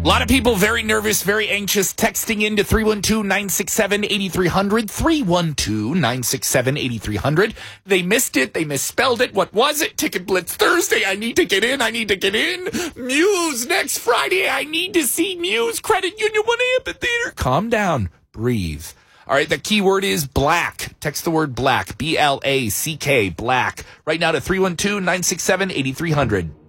A lot of people very nervous, very anxious, texting in to 312-967-8300, 312-967-8300. They missed it. They misspelled it. What was it? Ticket Blitz Thursday. I need to get in. Muse next Friday. I need to see Muse. Credit Union 1 Amphitheater. Calm down. Breathe. All right, the keyword is black. Text the word black, B-L-A-C-K, black. Right now to 312-967-8300.